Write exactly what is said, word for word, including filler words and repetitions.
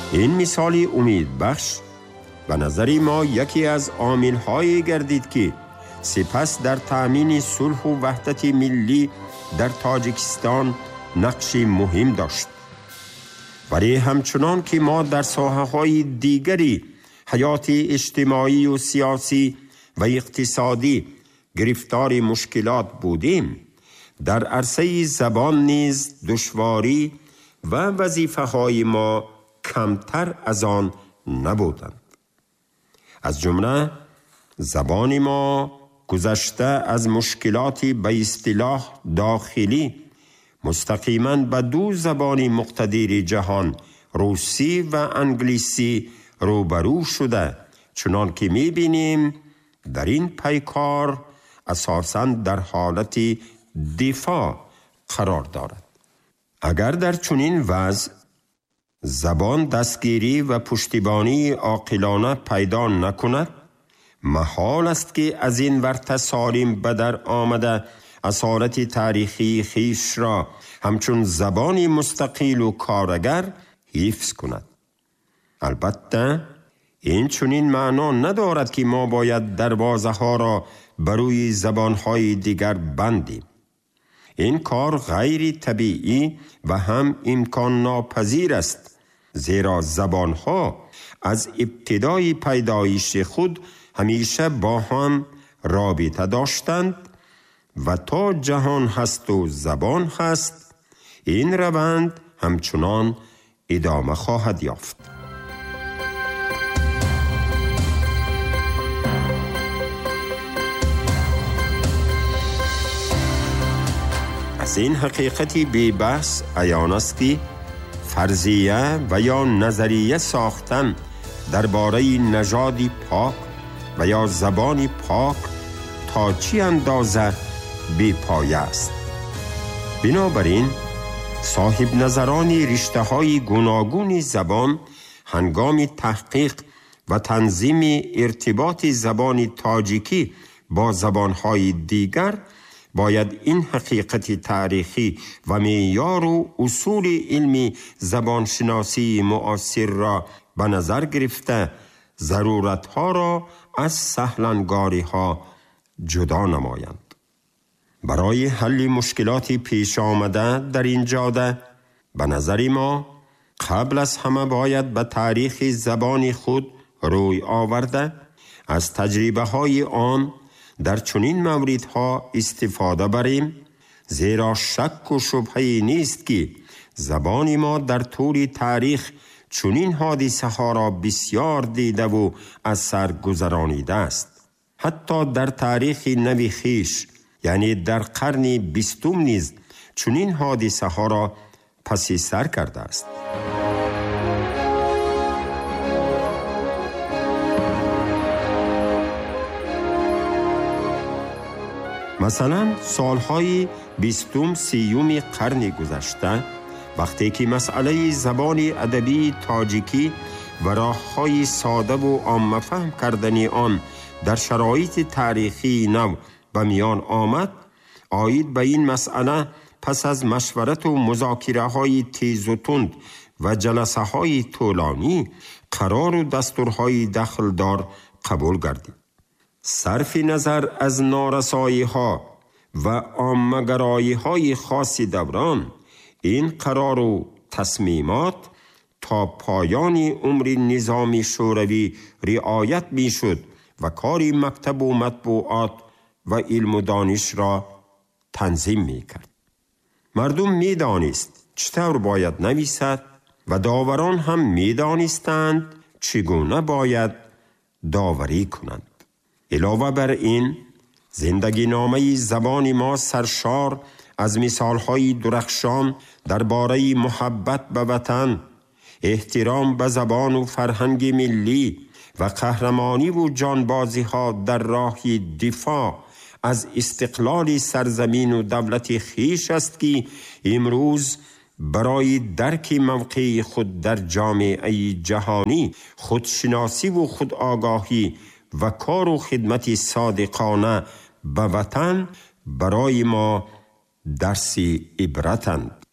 این مثالی امید بخش به نظر ما یکی از عامل‌هایی گردید که سپس در تأمین صلح و وحدت ملی در تاجیکستان نقش مهم داشت. ولی همچنان که ما در ساحه‌های دیگری حیات اجتماعی و سیاسی و اقتصادی گرفتار مشکلات بودیم، در عرصه زبان نیز دشواری و وظیفه‌های ما کمتر از آن نبودند. از جمله زبان ما گذشته از مشکلاتی به اصطلاح داخلی مستقیما به دو زبان مقتدر جهان، روسی و انگلیسی، روبرو شده، چنان که می‌بینیم در این پیکار اساساً در حالت دفاع قرار دارد. اگر در چنین وضع زبان دستگیری و پشتیبانی عاقلانه پیدا نکند، محال است که از این ورطه سالم به در آمده اصالت تاریخی خیش را همچون زبانی مستقل و کارگر حفظ کند. البته این چنین معنا ندارد که ما باید دروازه ها را بروی زبان های دیگر بندیم. این کار غیر طبیعی و هم امکان ناپذیر است، زیرا زبان ها از ابتدای پیدایش خود همیشه با هم رابطه داشتند و تا جهان هست و زبان هست این روند همچنان ادامه خواهد یافت. از این حقیقتی بی بحث عیان است که فرضیه و یا نظریه ساختن درباره نژادی پاک و یا زبانی پاک تا چی اندازه بی پایه است. بنابراین صاحب نظرانی رشته های گوناگون زبان هنگام تحقیق و تنظیم ارتباط زبان تاجیکی با زبانهای دیگر باید این حقیقت تاریخی و معیار و اصول علمی زبانشناسی معاصر را به نظر گرفته ضرورتها را از سهلنگاری ها جدا نمایند. برای حل مشکلات پیش آمده در این جاده به نظر ما قبل از همه باید به تاریخ زبان خود روی آورده از تجربه های آن در چنین موردها استفاده بریم، زیرا شک و شبهه نیست که زبان ما در طول تاریخ چنین حادثه ها را بسیار دیده و از سر گذرانیده است. حتی در تاریخ نوی خویش یعنی در قرن بیستم نیز چنین حادثه ها را پس سر کرده است. مثلا سالهای بیستم سیوم قرن گذشته، وقتی که مسئله زبان ادبی تاجیکی و راه‌های ساده و عامه فهم کردن آن در شرایط تاریخی نو به میان آمد، عاید به این مسئله پس از مشورت و مذاکره های تیز و تند و جلسه های طولانی قرار و دستورهای دخلدار قبول گردید. صرف نظر از نارسایی ها و عامه‌گرایی های خاص دوران، این قرار و تصمیمات تا پایان عمر نظام شوروی رعایت می شد و کار مکتب و مطبوعات و علم و دانش را تنظیم می کرد. مردم می دانست چطور باید نویسد و داوران هم می دانستند چگونه باید داوری کنند. علاوه بر این، زندگی نامه زبان ما سرشار از مثالهای درخشان درباره محبت به وطن، احترام به زبان و فرهنگ ملی و قهرمانی و جانبازی ها در راه دفاع از استقلال سرزمین و دولت خویش است که امروز برای درک موقع خود در جامعه جهانی خودشناسی و خودآگاهی و کار و خدمت صادقانه به وطن برای ما درسی عبرتند.